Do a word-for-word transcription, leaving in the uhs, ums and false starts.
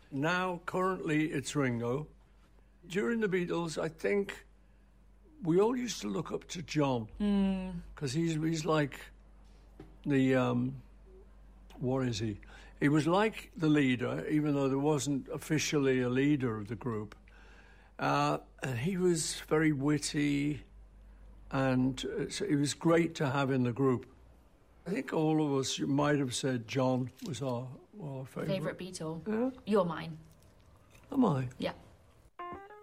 Now, currently, it's Ringo. During the Beatles, I think we all used to look up to John because mm. he's he's like the um, what is he? He was like the leader, even though there wasn't officially a leader of the group. Uh, and he was very witty, and uh, so it was great to have in the group. I think all of us might have said John was our, our favourite. Favourite Beatle? Yeah. You're mine. Am I? Yeah.